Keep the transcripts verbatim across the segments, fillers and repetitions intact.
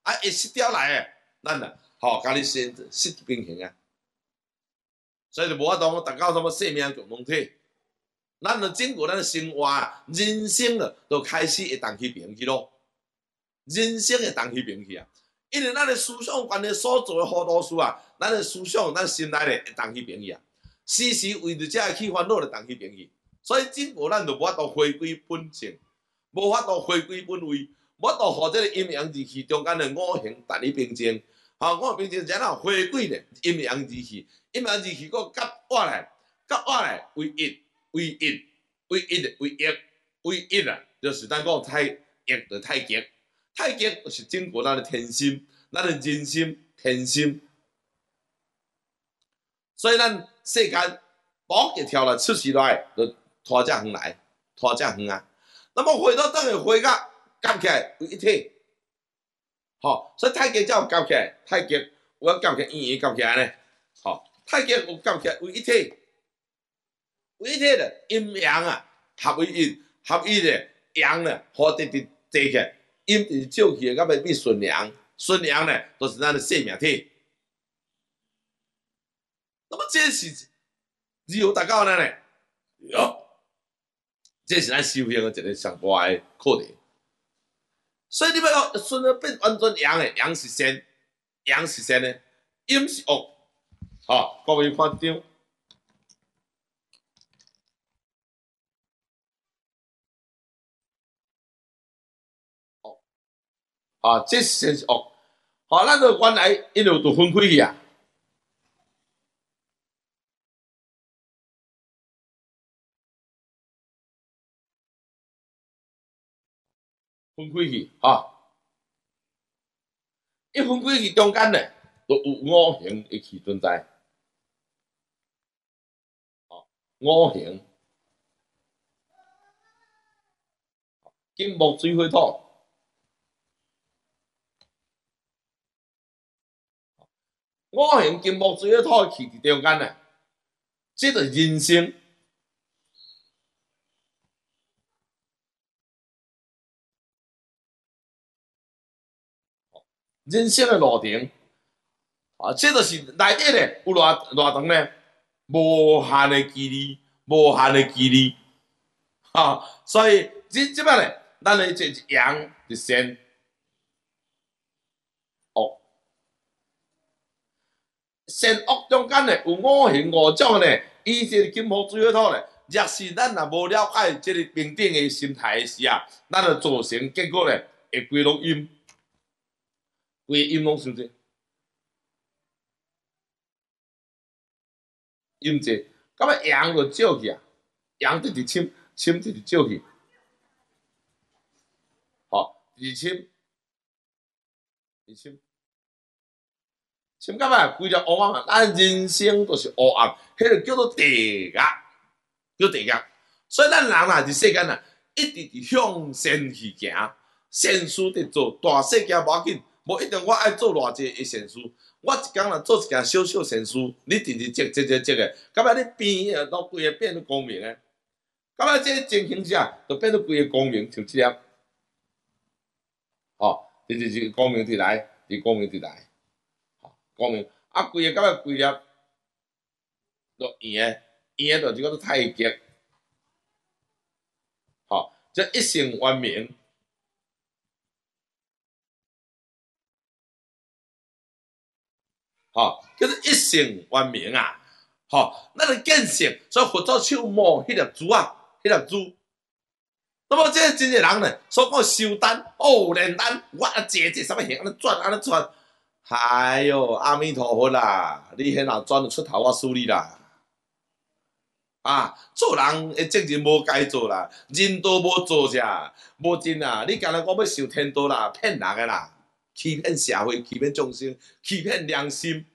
啊，会失掉来诶，咱啊，吼，甲你先失平衡啊。所以就无法度达到什么生命共同体。咱就整个咱的生活啊，人生啊，就开始会动起平去咯。人生会动起平去啊，因为咱的思想观念所做的好多事啊，咱的思想、咱心内咧会动起平去啊。时时为着这去烦恼咧动起平去，所以整个咱就无法度回归本性，无法度回归本位，无法度互这个阴阳之气中间的五行达你平静。吼，五行平静，然后回归咧阴阳之气。阴阳之气，佮夹活来，夹活来为一，为一，为一，为一，为一啊！就是咱讲太一就太极，太极就是整个咱的天心，咱的人心、天心。所以咱世间宝一跳来出世来，就拖遮远来，拖遮远啊。那么回到等下回甲夹起来为一体，吼，所以太极才有夹起来，太极有夹起来，圆圆夹起来呢，吼。太极有夹起来为一体，为一体咧，阴阳啊合为一，合一咧，阳咧好直直坐起来，阴就是照气，到尾变顺阳，顺阳咧都是咱的生命体。那么这是如何达到呢？哟，这是咱修行的一个上大的课题。所以你要顺着变完全阳的，阳是善，阳是善的，阴是恶。好，各位看张，哦，啊，这是是恶，好，咱就原来因为就分开去啊，分开去，哈，一分开去中间咧，就有五行的气存在。五行，金木水火土，五行金木水火土气伫中间呢，这个人生，人生的路程啊，这就是内底咧有偌偌长呢？无限的距离，无限的距离，哈、啊！所以即即摆咧，咱的这阳是善，恶，善恶中间咧有五行五种咧，伊这金木水火土咧，若是咱若无了解这个平等的心态的时啊，咱就造成结果咧会规拢阴，规阴拢伤济。阴济，到尾阳就照去啊，阳直直侵，侵直直照去，吼，直侵，直侵，侵到尾规条黑暗啊！咱人生都是黑暗，迄个叫做地狱，叫地狱。所以咱人啊，伫世间啊，一直伫向善去行，善事伫做，大世界无要紧，无一定我爱做偌济的善事。我一工若做一件小小善事，你直直积积积积的，到尾你边啊，都规个变做光明诶。到尾这情形下，就变做规个光明，像即粒，吼，直直直光明伫来，伫光明伫来，吼，光明啊，规个到尾规粒，就圆诶，圆诶就是叫做太极，吼，这一成圆明。吼，叫做一成圆明啊！吼，咱的见性，所以佛祖手摸迄粒珠啊，迄粒珠。那么这真个人呢，所讲修丹哦，炼丹，我啊坐这什么形，安尼转安尼转，哎哟，阿弥陀佛啦！你迄若转出头，我输你啦！啊，做人的责任无该做啦，人道无做者，无真啊！你干那讲要受天道啦，骗人的啦！欺骗社会，欺骗众生，欺骗良心，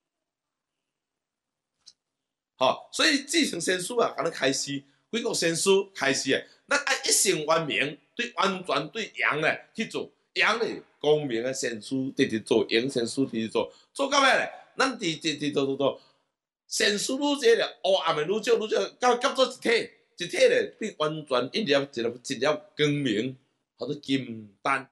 吼！所以继承先师啊，甲咱开始，几个先师开始诶，咱爱一成圆明，对完全对阳咧去做，阳咧光明诶先师直直做，阳先师直直做，做到尾咧，咱直直直做做做，先师愈济咧，黑暗诶愈少愈少，到夹做一体，一体咧变完全一粒一粒一粒光明，叫做金丹。